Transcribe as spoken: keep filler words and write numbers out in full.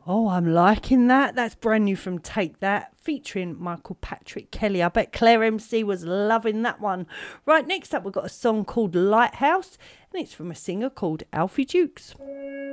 Oh, I'm liking that. That's brand new from Take That, featuring Michael Patrick Kelly. I bet Claire M C was loving that one. Right, next up we've got a song called Lighthouse, and it's from a singer called Alfie Dukes.